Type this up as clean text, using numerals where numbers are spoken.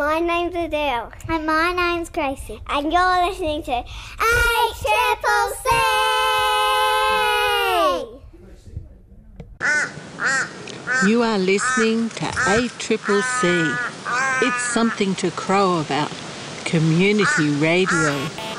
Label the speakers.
Speaker 1: My name's Adele.
Speaker 2: And my name's Gracie.
Speaker 1: And you're listening to ACCC!
Speaker 3: You are listening to ACCC. It's something to crow about. Community radio.